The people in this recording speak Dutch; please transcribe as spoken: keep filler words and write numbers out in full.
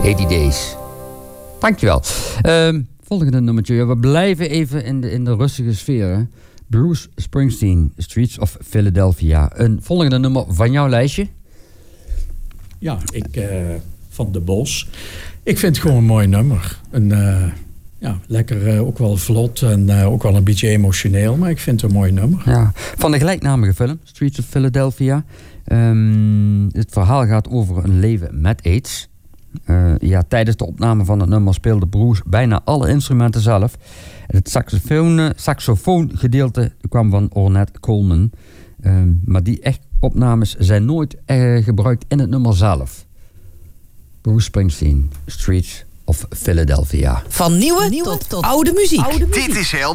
eighty days. Dankjewel. Um, volgende nummertje. Ja, we blijven even in de, in de rustige sfeer. Hè? Bruce Springsteen, Streets of Philadelphia. Een volgende nummer van jouw lijstje? Ja, ik uh, van de Bos. Ik vind het gewoon een mooi nummer. Een, uh, ja, lekker, uh, ook wel vlot en uh, ook wel een beetje emotioneel. Maar ik vind het een mooi nummer. Ja, van de gelijknamige film, Streets of Philadelphia. Um, het verhaal gaat over een leven met aids. Uh, ja, tijdens de opname van het nummer speelde Bruce bijna alle instrumenten zelf. Het saxofoon, saxofoongedeelte kwam van Ornette Coleman. Um, maar die echt opnames zijn nooit uh, gebruikt in het nummer zelf. Bruce Springsteen, Streets of Philadelphia. Van nieuwe, nieuwe tot, tot oude muziek. Oude muziek. Dit is heel